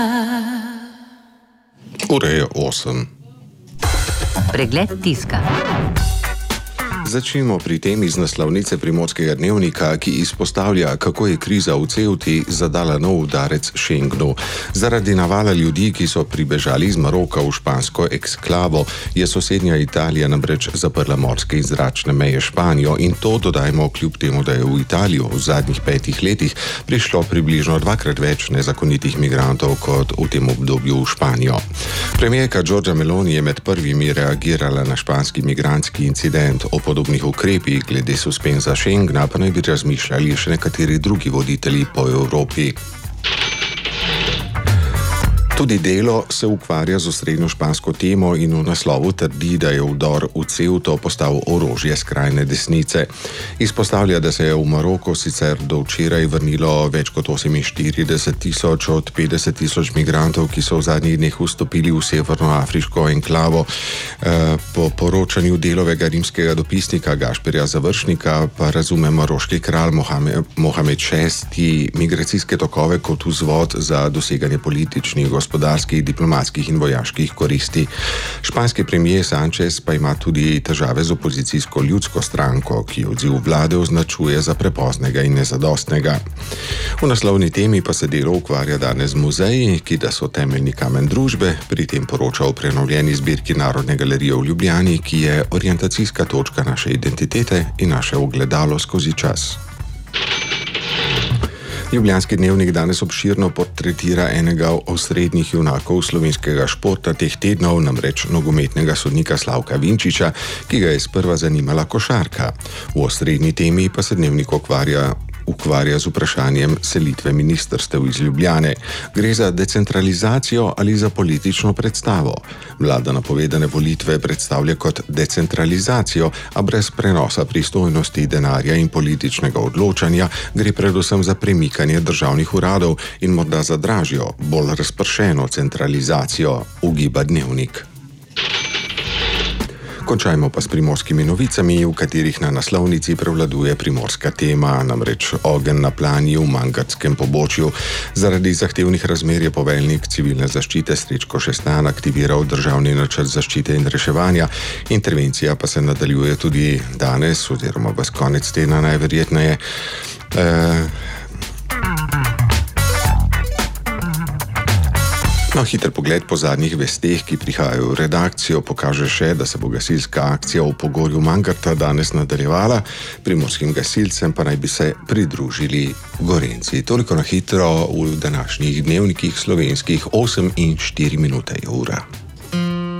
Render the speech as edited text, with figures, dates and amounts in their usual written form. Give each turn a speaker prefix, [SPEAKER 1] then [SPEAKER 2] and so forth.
[SPEAKER 1] Ura je 8.
[SPEAKER 2] Pregled tiska.
[SPEAKER 1] Začnimo pri temi z naslovnice Primorskega dnevnika, ki izpostavlja, kako je kriza v Ceuti zadala nov udarec Schengenu. Zaradi navala ljudi, ki so pribežali iz Maroka v špansko eksklavo, je sosednja Italija namreč zaprla morske in zračne meje Španijo in to dodajmo kljub temu, da je v Italijo v zadnjih 5 letih prišlo približno 2-krat več nezakonitih migrantov kot v tem obdobju v Španijo. Premijerka Giorgia Meloni je med prvimi reagirala na španski migrantski incident. O podobnih ukrepih glede suspenza Schengena pa naj bi razmišljali še nekateri drugi voditelji po Evropi. Tudi Delo se ukvarja z osrednjo špansko temo in v naslovu trdi, da je vdor v Ceuto postal orožje skrajne desnice. Izpostavlja, da se je v Maroko sicer do včeraj vrnilo več kot 48.000 od 50.000 migrantov, ki so v zadnjih dneh vstopili v severnoafriško enklavo. Po poročanju Delovega rimskega dopisnika Gašperja Završnika pa razume maroški kralj Mohamed VI migracijske tokove kot vzvod za doseganje političnih, gospodarskih, diplomatskih in vojaških koristi. Španski premier Sanchez pa ima tudi težave z opozicijsko ljudsko stranko, ki odziv vlade označuje za prepoznega in nezadostnega. V naslovni temi pa se Delo ukvarja danes z muzeji, ki da so temeljni kamen družbe, pri tem poroča o prenovljeni zbirki Narodne galerije v Ljubljani, ki je orientacijska točka naše identitete in naše ogledalo skozi čas. Ljubljanski dnevnik danes obširno portretira enega osrednjih junakov slovenskega športa teh tednov, namreč nogometnega sodnika Slavka Vinčiča, ki ga je sprva zanimala košarka. V osrednji temi pa se dnevnik ukvarja z vprašanjem selitve ministrstev iz Ljubljane. Gre za decentralizacijo ali za politično predstavo? Vlada napovedane volitve predstavlja kot decentralizacijo, a brez prenosa pristojnosti, denarja in političnega odločanja. Gre predvsem za premikanje državnih uradov in morda za dražjo, bolj razpršeno centralizacijo, ugiba dnevnik. Končajmo pa s primorskimi novicami, v katerih na naslovnici prevladuje primorska tema, namreč ogenj na Planji v Mangartskem pobočju. Zaradi zahtevnih razmer je poveljnik civilne zaščite Srečko Šestan aktiviral državni načrt zaščite in reševanja. Intervencija pa se nadaljuje tudi danes oziroma v konec tedna najverjetneje. No, hiter pogled po zadnjih vesteh, ki prihajajo v redakcijo, pokaže še, da se bo gasilska akcija v Pogorju Mangarta danes nadaljevala, primorskim gasilcem pa naj bi se pridružili Gorenci. Toliko na hitro v današnjih dnevnikih slovenskih 8 in 4 minute je ura.